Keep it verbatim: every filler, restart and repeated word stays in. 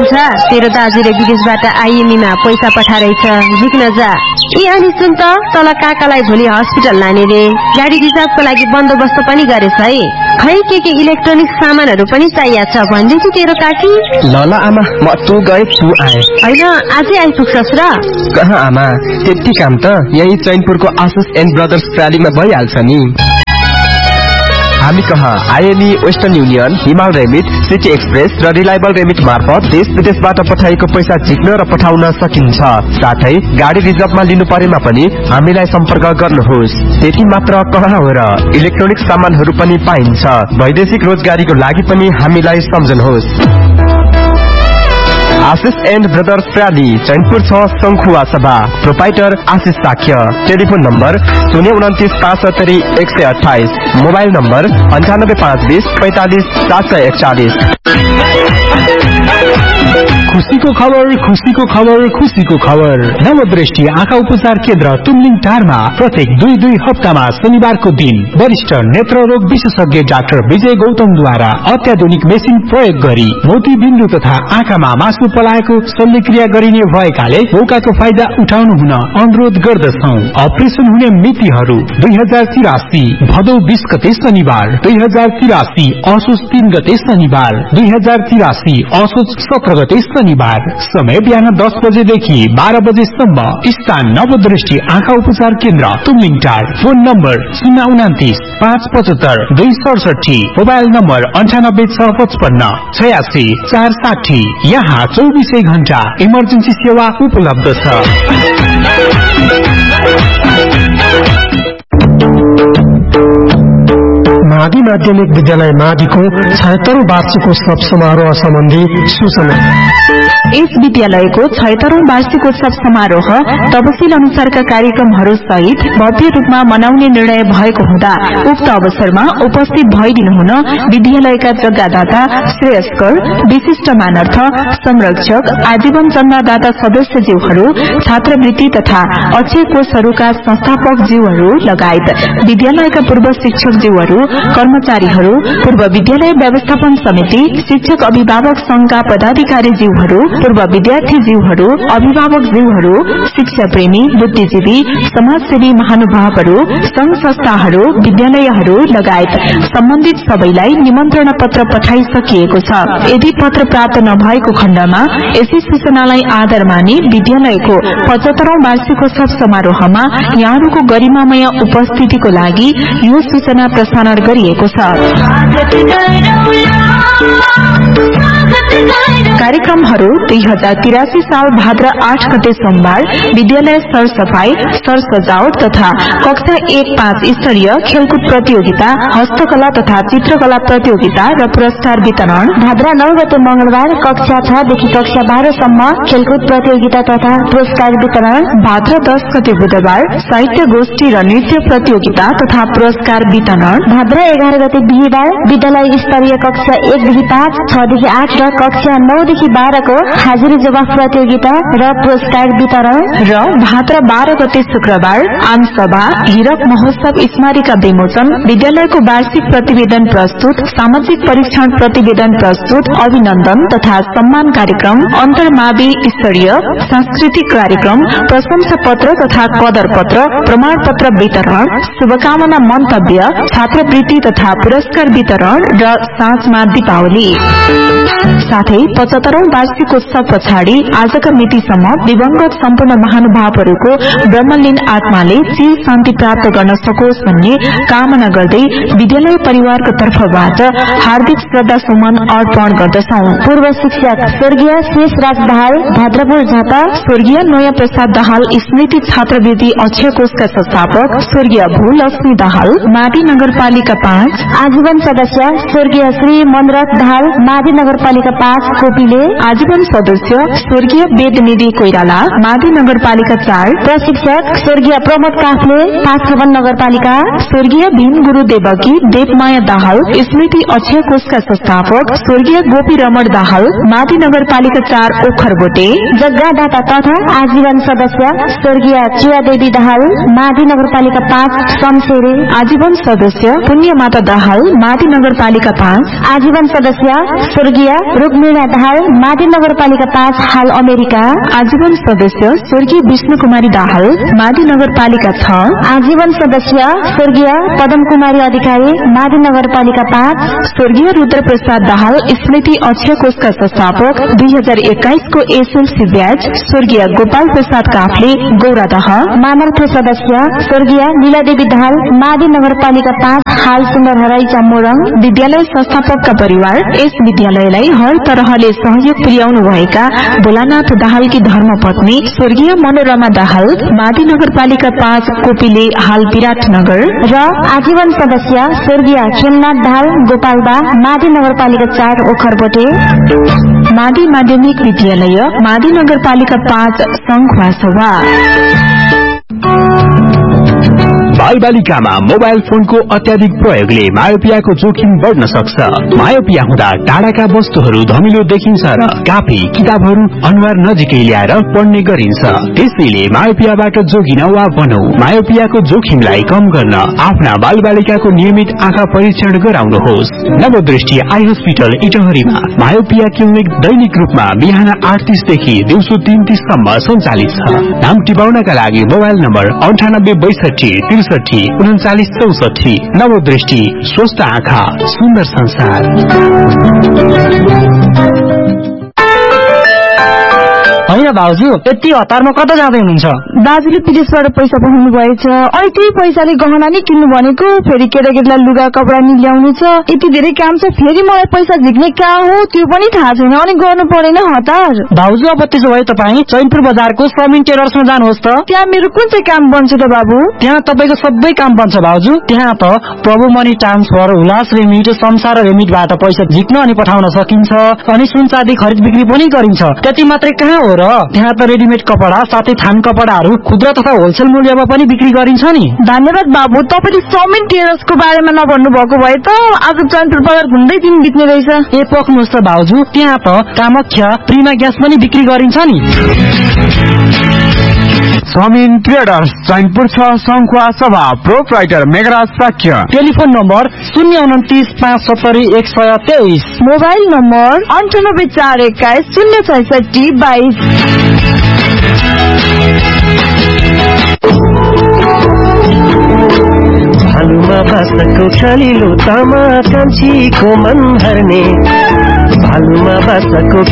छ तेरो दाजुले विदेशबाट आइएमईमा पैसा पठाइरहेछ झिक्न जा। ए अनि सुन त तल काकालाई भोलि हस्पिटल लाने रे गाडी रिजर्भको लागि बन्दोबस्त पनि गरेछ है। खै के के इलेक्ट्रोनिक सामानहरू पनि चाहिएको छ भन्दै थियो तेरो काकी। ल ल आमा म तँ गए तँ आए होइन आजै आइपुग्छस् र? कहाँ आमा त्यति काम त यही चैनपुरको आसुस एन्ड ब्रदर्स प्रालीमा भइहाल्छ नि। हामी कहाँ आइएमई, वेस्टर्न युनियन, हिमाल रेमिट, सिटी एक्सप्रेस र रिलायबल रेमिट मार्फत देश विदेशबाट पठाएको पैसा झिक्न र पठाउन सकिन्छ। साथै गाडी रिजर्भमा लिनु परेमा पनि हामीलाई सम्पर्क गर्नुहोस्। त्यति मात्र कहाँ हो र इलेक्ट्रोनिक सामानहरू पनि पाइन्छ। वैदेशिक रोजगारीको लागि पनि हामीलाई सम्झनुहोस्। आशिष एन्ड ब्रदर्स प्राली चैनपुर छ शंखुवा सभा प्रोपाइटर आशिष साक्य। टेलिफोन नम्बर शून्य उन्तिस पाँच सत्तरी एक सय अठाइस। मोबाइल नम्बर अन्ठानब्बे पाँच बीस पैंतालीस सात सय एकचालीस। खुशीको खबर खुशीको खबर खुशीको खबर नवदृष्टि आँखा उपचार केन्द्र तुमलिङ टारमा प्रत्येक दुई दुई हप्तामा शनिबारको दिन वरिष्ठ नेत्र रोग विशेषज्ञ डाक्टर विजय गौतमद्वारा अत्याधुनिक मेसिन प्रयोग गरी मोतीबिन्दु तथा आँखामा मासु पलाएको शल्यक्रिया गरिने भएकाले मौकाको फाइदा उठाउनु हुन अनुरोध गर्दछौ। अपरेसन हुने मितिहरू दुई हजार तिरासी भदौ बीस गते शनिबार, दुई हजार तिरासी असोज तीन गते शनिबार, दुई हजार तिरासी असोज सत्र गते शनिबार। समय बिहान दस बजेदेखि बाह्र बजेसम्म। स्थान नवदृष्टि आँखा उपचार केन्द्र तुमलिङ टार। फोन नम्बर शून्य उन्तिस पाँच पचहत्तर दुई सडसठी। मोबाइल नम्बर अन्ठानब्बे छ पचपन्न छयासी चार साठी। यहाँ चौबीसै घण्टा इमर्जेन्सी सेवा उपलब्ध छ। माडी माध्यमिक विद्यालय माडीको छयत्तरौं वार्षिकोत्सव समारोह सम्बन्धी सूचना। यस विद्यालयको छयत्तरौं वार्षिकोत्सव समारोह तपसिल अनुसारका कार्यक्रमहरू सहित भव्य रूपमा मनाउने निर्णय भएको हुँदा उक्त अवसरमा उपस्थित भइदिनु हुन विद्यालयका जग्गादाता, श्रेयस्कर, विशिष्ट मानर्थ, संरक्षक, आजीवन चन्दादाता सदस्यज्यूहरू, छात्रवृत्ति तथा अक्षय कोषहरूका संस्थापक ज्यूहरू लगायत विद्यालयका पूर्व शिक्षक ज्यूहरू, कर्मचारीहरू, पूर्व विद्यालय व्यवस्थापन समिति, शिक्षक अभिभावक संघका पदाधिकारी ज्यूहरू, पूर्व विद्यार्थी ज्यूहरू, अभिभावक ज्यूहरू, शिक्षा प्रेमी, बुद्धिजीवी, समाजसेवी महानुभावहरू, संघ संस्थाहरू, विद्यालयहरू लगायत सम्बन्धित सबैलाई निमन्त्रणा पत्र पठाइसकिएको छ। यदि पत्र प्राप्त नभएको खण्डमा यसै सूचनालाई आधार मानि विद्यालयको पचहत्तरौं वार्षिकोत्सव समारोहमा यहाँहरूको गरिमामय उपस्थितिको लागि यो सूचना प्रसारण गरिएको छ। कार्यक्रमहरू दुई हजार तिरासी साल भाद्र आठ गते सोमबार विद्यालय सरसफाई, सरसजावट तथा कक्षा एक पाँच स्तरीय खेलकुद प्रतियोगिता, हस्तकला तथा चित्रकला प्रतियोगिता र पुरस्कार वितरण। भाद्र नौ गते मंगलबार कक्षा छ देखि कक्षा बाह्र सम्म खेलकुद प्रतियोगिता तथा पुरस्कार वितरण। भाद्र दस गते बुधबार साहित्य गोष्ठी र नृत्य प्रतियोगिता तथा पुरस्कार वितरण। भाद्र एघार गते बिहिबार विद्यालय स्तरीय कक्षा एक देखि पाँच, छ देखि आठ र कक्षा नौ देखि बाह्र को हाजिरी जवाफ प्रतियोगिता र पुरस्कार वितरण। र भाद्र बाह्र गते शुक्रबार आमसभा, हीरक महोत्सव स्मारिका विमोचन, विद्यालयको वार्षिक प्रतिवेदन प्रस्तुत, सामाजिक परीक्षण प्रतिवेदन प्रस्तुत, अभिनन्दन तथा सम्मान कार्यक्रम, अन्तर्मावि स्तरीय सांस्कृतिक कार्यक्रम, प्रशंसा पत्र तथा कदर पत्र, प्रमाण पत्र वितरण, शुभकामना मन्तव्य, छात्रवृत्ति तथा पुरस्कार वितरण र साँझमा दीपावली। साथै पचहत्तरौं वार्षिकोत्सव पछाडि आजका मितिसम्म दिवंगत सम्पूर्ण महानुभावहरूको ब्रह्मलीन आत्माले चिर शान्ति प्राप्त गर्न सकोस् भन्ने कामना गर्दै विद्यालय परिवारको तर्फबाट हार्दिक श्रद्धा सुमन अर्पण गर्दछौ। पूर्व शिक्षक स्वर्गीय शेष राज दाहाल भद्रपुर झापा, स्वर्गीय नयाँ प्रसाद दाहाल स्मृति छात्रवृत्ति अक्षय कोषका संस्थापक स्वर्गीय भूलक्ष्मी दाहाल माडी नगरपालिका पाँच, आजीवन सदस्य स्वर्गीय श्री मनरथ दाहाल माडी नगरपालिका पाँच कोपिले, आजीवन सदस्य स्वर्गीय वेदनिधि कोइराला माडी नगरपालिका चार, प्रशिक्षक स्वर्गीय प्रमोद काफले पाँच खबन नगरपालिका, स्वर्गीय भीम गुरु देवकी देवमाया दाहाल स्मृति अक्षय कोषका संस्थापक स्वर्गीय गोपी रमण दाहाल माडी नगरपालिका चार ओखरबोटे, जग्गादाता तथा आजीवन सदस्य स्वर्गीय चियादेवी दाहाल माडी नगरपालिका पाँच शमशेरे, आजीवन सदस्य पुण्यमाता दाहाल माडी नगरपालिका पाँच, आजीवन सदस्य स्वर्गीय रुक्मिणा दाहाल माडी नगरपालिका पाँच हाल अमेरिका। आजीवन सदस्य स्वर्गीय विष्णु कुमारी दाहाल माडी नगरपालिका छ। आजीवन सदस्य स्वर्गीय पदम कुमारी अधिकारी माडी नगरपालिका पाँच। स्वर्गीय रुद्र प्रसाद दाहाल स्मृति अक्षय कोषका संस्थापक दुई हजार एक्काइस को एसएलसी ब्याज स्वर्गीय गोपाल प्रसाद काफले गौरादह। मानवथो सदस्य स्वर्गीय लीलादेवी दाहाल माडी नगरपालिका पाँच हाल सुन्दरहराई चामोरङ। विद्यालय संस्थापकका परिवार यस विद्यालयलाई हर तरहले सहयोग पुर्याउनु भएका भोलानाथ दाहालकी धर्मपत्नी स्वर्गीय मनोरमा दाहाल माडी नगरपालिका पाँच कोपिले हाल विराटनगर। र आजीवन सदस्य स्वर्गीय खेमनाथ दाहाल गोपालबा माडी नगरपालिका चार ओखरबोटे। माडी माध्यमिक विद्यालय माडी नगरपालिका पाँच सङ्खुवासभा। बालबालिकामा मोबाइल फोनको अत्याधिक प्रयोगले मायोपियाको जोखिम बढ्न सक्छ। मायोपिया हुँदा टाढाका वस्तुहरू धमिलो देखिन्छ र कापी किताबहरू अनुहार नजिकै ल्याएर पढ्ने गरिन्छ। त्यसैले मायोपियाबाट जोगिन वा बनौ। मायोपियाको जोखिमलाई कम गर्न आफ्ना बालबालिकाको नियमित आँखा परीक्षण गराउनुहोस्। नवदृष्टि आई हस्पिटल इटहरीमा मायोपिया क्लिनिक दैनिक रूपमा बिहान आठ तीस देखि दिउँसो तीन तीस सम्म सञ्चालित छ। नाम टिपाउनका लागि मोबाइल नम्बर अन्ठानब्बे बैसठी त्रिसठी उन्चालिस चौसठी। नवदृष्टि स्वस्थ आँखा सुन्दर संसार। होइन भाउजू यति हतारमा कता जाँदै हुनुहुन्छ? दाजुले विदेशबाट पैसा पठाउनु भएछ, अनि त्यही पैसाले गहना नि किन्नु भनेको, फेरि केटाकेटीलाई लुगा कपडा नि ल्याउनु छ। यति धेरै काम छ, फेरि मलाई पैसा झिक्ने कहाँ हो त्यो पनि थाहा छैन, अनि गर्नु परेन हतार। भाउजू अब त्यसो भए तपाईँ चैनपुर बजारको समिन टेलर्समा जानुहोस् त। त्यहाँ मेरो कुन चाहिँ काम बन्छ त बाबु? त्यहाँ तपाईँको सबै काम बन्छ भाउजू। त्यहाँ त प्रभु मनी ट्रान्सफर, हुलास रेमिट, संसार रेमिटबाट पैसा झिक्न अनि पठाउन सकिन्छ, अनि सुन चाँदी खरिद बिक्री पनि गरिन्छ। त्यति मात्रै कहाँ हो र, त्यहाँ त रेडिमेड कपडा साथै थान कपडाहरू खुद्रा तथा होलसेल मूल्यमा पनि बिक्री गरिन्छ नि। धन्यवाद बाबु, तपाईँले समिन टेलर्सको बारेमा नभन्नु भएको भए त आज चैनपुर बजार घुम्दै दिन बित्ने रहेछ। ए पक्नुहोस् त भाउजू, त्यहाँ त कामख्या प्रिमा ग्यास पनि बिक्री गरिन्छ नि। समिन ट्रेडर्स चैनपुर छ सङ्खुवा सभा। Proprietor Meghraj Shakya. Telephone number शून्य उन्तिस पाँच सत्तरी एक सय तेइस। मोबाइल नम्बर अन्ठानब्बे चार एक्काइस शून्य छैसठी बाइस। भालुमा बाँसको खालिलो तामा कान्छीको मन हर्ने। भालुमा बाँसको